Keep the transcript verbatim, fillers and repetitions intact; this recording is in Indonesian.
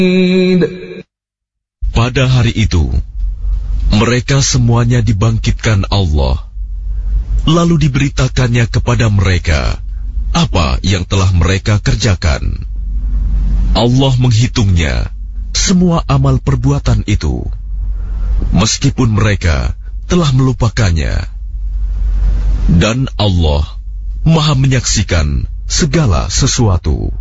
Pada hari itu, mereka semuanya dibangkitkan Allah, lalu diberitakannya kepada mereka apa yang telah mereka kerjakan. Allah menghitungnya semua amal perbuatan itu, meskipun mereka telah melupakannya. Dan Allah Maha menyaksikan segala sesuatu.